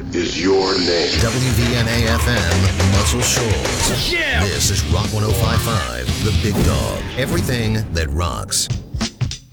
is your name? WVNA FM, Muscle Shoals. Yeah! This is Rock 105.5, The Big Dog. Everything that rocks.